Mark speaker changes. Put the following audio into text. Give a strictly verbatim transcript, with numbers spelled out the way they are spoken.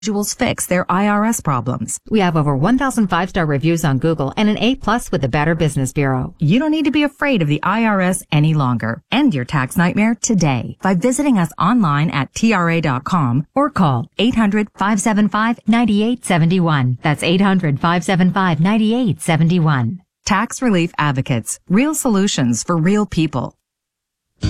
Speaker 1: individuals fix their I R S problems.
Speaker 2: We have over one thousand five-star reviews on Google and an A plus with the Better Business Bureau.
Speaker 1: You don't need to be afraid of the I R S any longer. End your tax nightmare today by visiting us online at T R A dot com or call eight hundred, five seven five, nine eight seven one. That's eight hundred, five seven five, nine eight seven one. Tax Relief Advocates. Real solutions for real people.